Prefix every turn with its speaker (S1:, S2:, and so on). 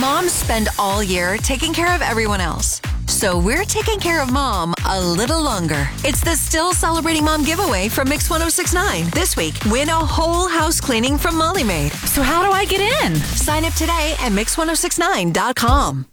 S1: Moms spend all year taking care of everyone else. So we're taking care of Mom a little longer. It's the Still Celebrating Mom giveaway from Mix 1069. This week, win a whole house cleaning from Molly Maid.
S2: So how do I get in?
S1: Sign up today at Mix1069.com.